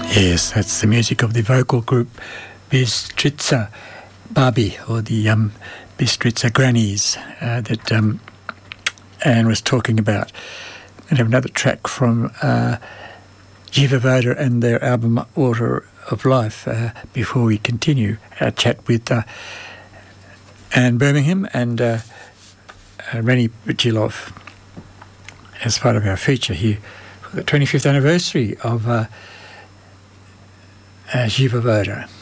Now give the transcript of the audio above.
Yes, that's the music of the vocal group Bystryca Baby, or the Bystryca Grannies that Anne was talking about. And have another track from Jiva Voda and their album Water of Life before we continue our chat with Anne Birmingham and Rennie Butchilov as part of our feature here for the 25th anniversary of Jiva Voda.